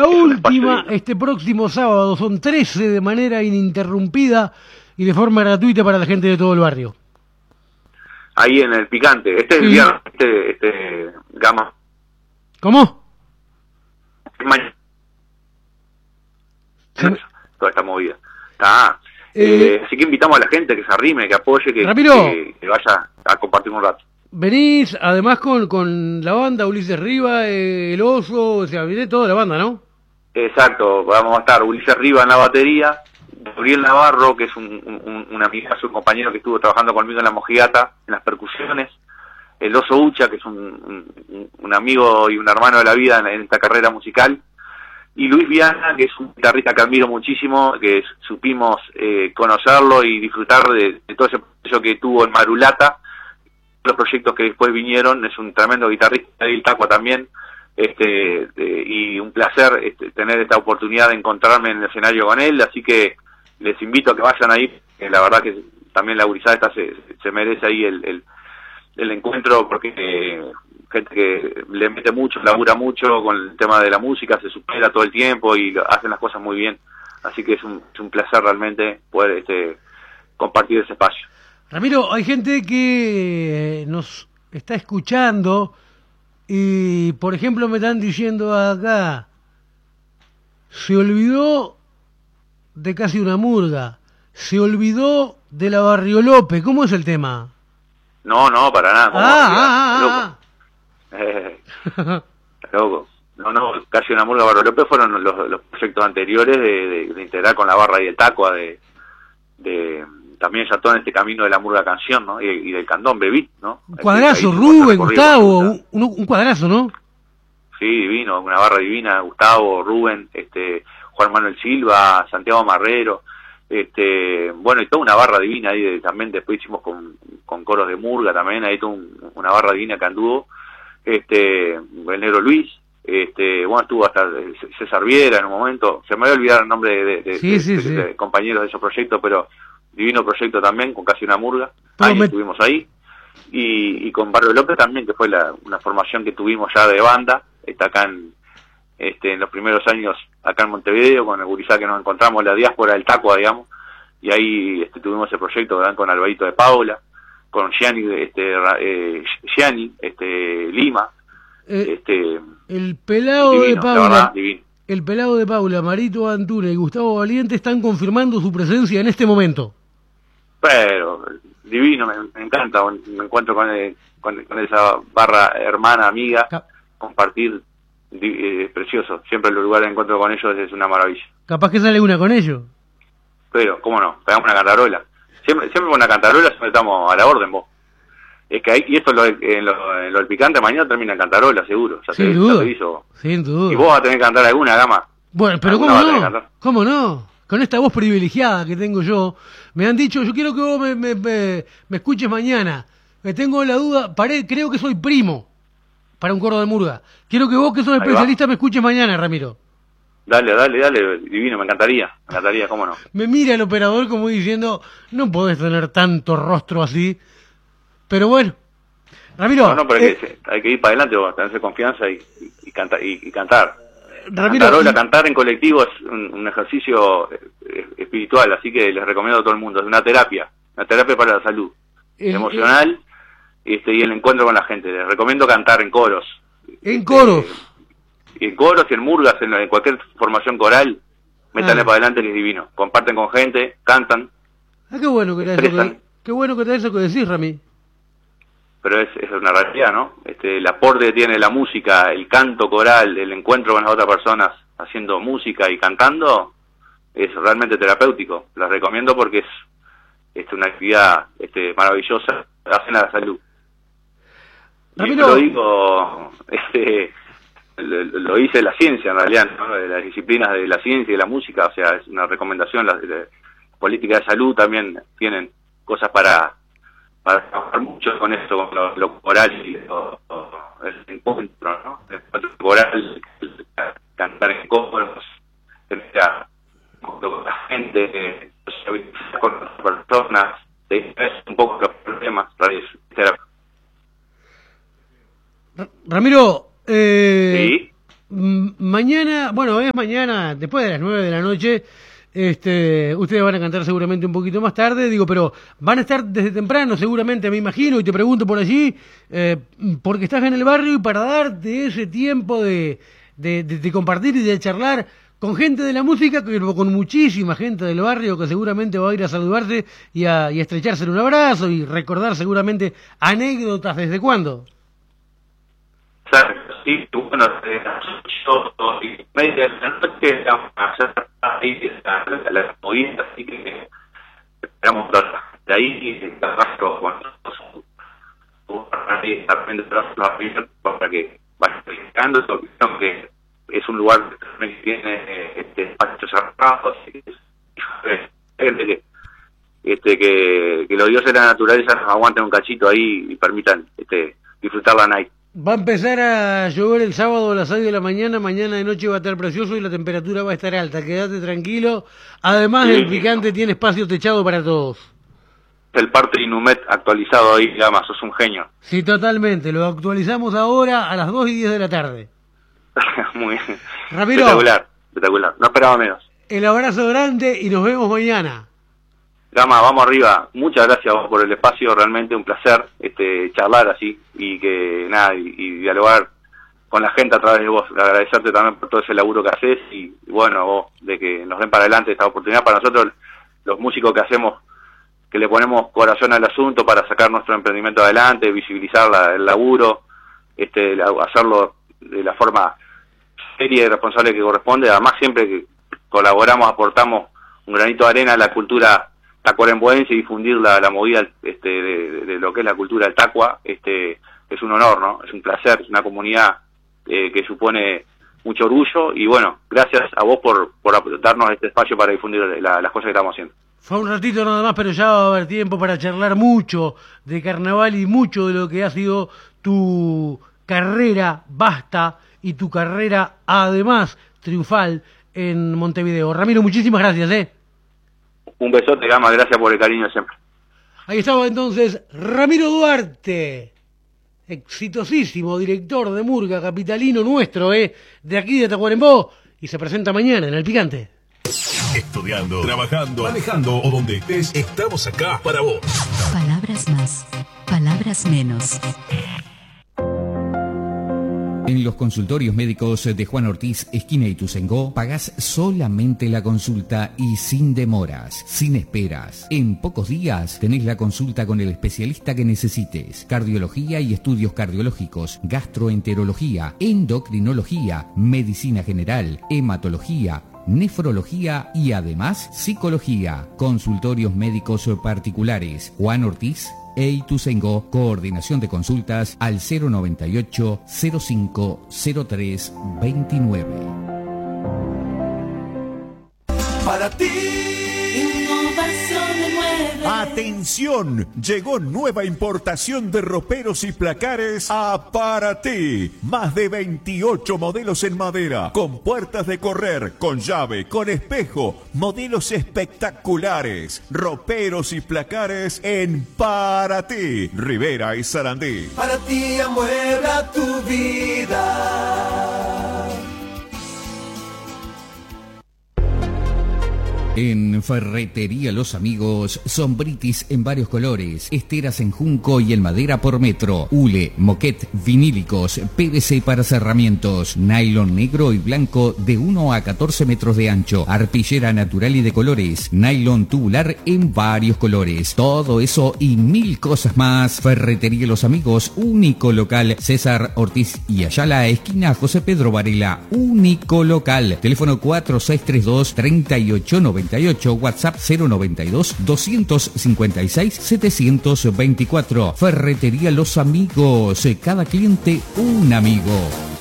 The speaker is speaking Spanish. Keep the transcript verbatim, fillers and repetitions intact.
La última, este próximo sábado, son trece de manera ininterrumpida y de forma gratuita para la gente de todo el barrio. Ahí en el Picante. Este es el Sí. viernes, este, este, Gama. ¿Cómo? Mañana. Sí. Toda esta movida. Está. Eh, Eh, así que invitamos a la gente que se arrime, que apoye, que, Ramiro. que, que vaya a compartir un rato. Venís además con, con la banda Ulises Riva, eh, El Oso, o sea, viene toda la banda, ¿no? Exacto, vamos a estar Ulises Riva en la batería, Gabriel Navarro, que es un, un, un amigazo, un compañero que estuvo trabajando conmigo en la Mojigata, en las percusiones, el Oso Ucha, que es un, un, un amigo y un hermano de la vida en, en esta carrera musical, y Luis Viana, que es un guitarrista que admiro muchísimo, que supimos eh, conocerlo y disfrutar de, de todo ese proceso que tuvo en Marulata, los proyectos que después vinieron. Es un tremendo guitarrista, y el Tacua también, este eh, y un placer este, tener esta oportunidad de encontrarme en el escenario con él, así que les invito a que vayan ahí, que la verdad que también la gurizada esta se, se merece ahí el, el, el encuentro, porque eh, gente que le mete mucho, labura mucho con el tema de la música, se supera todo el tiempo y hacen las cosas muy bien, así que es un, es un placer realmente poder este, compartir ese espacio. Ramiro, hay gente que nos está escuchando y, por ejemplo, me están diciendo acá, se olvidó de Casi una Murga, se olvidó de la Barrio López. ¿Cómo es el tema? No, no, para nada. ¿Cómo Ah, olvidar? ah, ah, Loco. Eh, está loco. No, no, Casi una Murga, Barrio López fueron los, los proyectos anteriores de, de, de integrar con la barra y el Tacua, de, de también ya todo en este camino de la Murga Canción, ¿no? Y, y del Candombe Beat, ¿no? Un cuadrazo, Ahí, Rubén, con Gustavo, con un, un cuadrazo, ¿no? Sí, divino, una barra divina, Gustavo, Rubén, este, Juan Manuel Silva, Santiago Marrero, este, bueno, y toda una barra divina ahí, de, también después hicimos con, con coros de Murga también, ahí toda un, una barra divina que anduvo, este, el Negro Luis, este, bueno, estuvo hasta César Viera en un momento, se me había olvidado el nombre de, de, Sí, de, sí, de, sí. de compañeros de esos proyectos, pero divino proyecto también, con Casi una Murga, Pero ahí me- estuvimos ahí, y, y con Barrio López también, que fue la, una formación que tuvimos ya de banda, está acá en, este, en los primeros años acá en Montevideo, con el gurizá que nos encontramos, la diáspora del Tacua, digamos, y ahí este, tuvimos ese proyecto, ¿verdad? Con Alvarito de Paula, con Gianni, este, eh, Gianni, este, Lima, Eh, este, el pelado divino, de la Paula, verdad, divino. el pelado de Paula, Marito Antuna y Gustavo Valiente están confirmando su presencia en este momento. Pero divino, me, me encanta, me encuentro con, el- con, con esa barra hermana, amiga, Ca- compartir, di- eh, precioso, siempre el lugar de encuentro con ellos es una maravilla. Capaz que sale una con ellos. Pero, ¿cómo no? Pegamos una cantarola. Siempre, siempre con una cantarola siempre estamos a la orden, vos. Es que hay, y esto lo, en, lo, en lo del Picante mañana termina en cantarola, seguro. Ya Sin te, duda. ya te aviso. Sin duda. Y vos vas a tener que cantar alguna, Gama. Bueno, pero Alguna ¿cómo vas a tener que no? cantar. ¿Cómo no? Con esta voz privilegiada que tengo yo, me han dicho, yo quiero que vos me, me, me, me escuches mañana. Me tengo la duda, paré, creo que soy primo para un coro de Murga. Quiero que vos, que sos Ahí va. especialista, me escuches mañana, Ramiro. Dale, dale, dale, divino, me encantaría. Me encantaría, ¿cómo no? Me mira el operador como diciendo, no podés tener tanto rostro así. Pero bueno, Ramiro, No, no, pero hay, eh, que, hay que ir para adelante, vos, tenerse confianza y, y, y, canta, y, y cantar. Ramiro, Cantarola, y- cantar en colectivo es un, un ejercicio eh, espiritual, así que les recomiendo a todo el mundo. Es una terapia, una terapia para la salud eh, emocional este, y el encuentro con la gente. Les recomiendo cantar en coros. eh, en Este, coros. en coros, en murgas, en, en cualquier formación coral, métanle Ah. para adelante que es divino. Comparten con gente, cantan, Ah, qué bueno que te eso expresan. que, qué bueno que te eso que decís, Rami. pero es, es una realidad, ¿no? Este, el aporte que tiene la música, el canto coral, el encuentro con las otras personas haciendo música y cantando, es realmente terapéutico. Las recomiendo porque es, es una actividad este, maravillosa, hacen a la salud. Y Ramiro. esto lo digo, este, lo, lo dice la ciencia en realidad, ¿no? De las disciplinas de la ciencia y de la música, o sea, es una recomendación. Las, las políticas de salud también tienen cosas para para trabajar mucho con esto, con lo, lo coral y lo, lo- el encuentro, ¿no? El encuentro coral, el cantar en coros, tener a- con la gente, sociabilizar con las personas, te distraes un poco los problemas, ¿sabes? Era- Ramiro, eh, Sí. m- mañana mañana, bueno, es mañana, después de las nueve de la noche, este, ustedes van a cantar seguramente un poquito más tarde, digo, pero van a estar desde temprano, seguramente, me imagino, y te pregunto por allí, eh, porque estás en el barrio y para darte ese tiempo de, de, de, de compartir y de charlar con gente de la música, pero con muchísima gente del barrio que seguramente va a ir a saludarse y a, y a estrecharse en un abrazo y recordar seguramente anécdotas. ¿Desde cuándo? Sí, bueno, de las ocho y media de la noche vamos a hacer ahí la, la, la movida, así que esperamos de ahí y con para que vaya explicando, creo que es un lugar que tiene este espacio cerrado, así que gente que este que, que los dioses de la naturaleza nos aguanten un cachito ahí y permitan este disfrutar la night. Va a empezar a llover el sábado a las seis de la mañana, mañana de noche va a estar precioso y la temperatura va a estar alta, quédate tranquilo. Además, sí, el Picante tiene espacio techado para todos. El parte Inumet actualizado ahí, Gama, sos un genio. Sí, totalmente, lo actualizamos ahora a las dos y diez de la tarde. Muy bien. Ramiro, espectacular, espectacular, no esperaba menos. El abrazo grande y nos vemos mañana. Gama, vamos arriba. Muchas gracias a vos por el espacio, realmente un placer este charlar así y que nada y, y dialogar con la gente a través de vos. Agradecerte también por todo ese laburo que haces y, y bueno, vos de que nos den para adelante esta oportunidad para nosotros los músicos que hacemos, que le ponemos corazón al asunto para sacar nuestro emprendimiento adelante, visibilizar la, el laburo, este hacerlo de la forma seria y responsable que corresponde. Además, siempre que colaboramos, aportamos un granito de arena a la cultura tacuarembóense y difundir la, la movida este, de, de, de lo que es la cultura del tacua, este, es un honor, ¿no? Es un placer, es una comunidad eh, que supone mucho orgullo y bueno, gracias a vos por, por darnos este espacio para difundir la, las cosas que estamos haciendo. Fue un ratito nada más, pero ya va a haber tiempo para charlar mucho de carnaval y mucho de lo que ha sido tu carrera vasta y tu carrera además triunfal en Montevideo. Ramiro, muchísimas gracias, ¿eh? Un besote, Gama, gracias por el cariño siempre. Ahí estaba entonces Ramiro Duarte, exitosísimo director de murga capitalino nuestro, ¿eh? De aquí de Tacuarembó, y se presenta mañana en El Picante. Estudiando, trabajando, manejando o donde estés, estamos acá para vos. Palabras más, palabras menos. En los consultorios médicos de Juan Ortiz, esquina Ituzaingó, pagás solamente la consulta y sin demoras, sin esperas. En pocos días tenés la consulta con el especialista que necesites. Cardiología y estudios cardiológicos, gastroenterología, endocrinología, medicina general, hematología, nefrología y además psicología. Consultorios médicos particulares. Juan Ortiz e Ituzaingó, coordinación de consultas al cero noventa y ocho, cero cinco, cero tres, veintinueve. Para ti. Innovación de muebles. Atención, llegó nueva importación de roperos y placares a Para Ti. Más de veintiocho modelos en madera, con puertas de correr, con llave, con espejo, modelos espectaculares. Roperos y placares en Para Ti, Rivera y Sarandí. Para ti amuebla tu vida. En Ferretería Los Amigos, sombritis en varios colores, esteras en junco y en madera por metro, hule, moquet, vinílicos, P V C para cerramientos, nylon negro y blanco de uno a catorce metros de ancho, arpillera natural y de colores, nylon tubular en varios colores, todo eso y mil cosas más. Ferretería Los Amigos, único local, César Ortiz y Ayala, esquina José Pedro Varela, único local, teléfono cuatro seis tres dos, tres ocho nueve ocho, WhatsApp cero noventa y dos, doscientos cincuenta y seis, setecientos veinticuatro. Ferretería Los Amigos, cada cliente un amigo.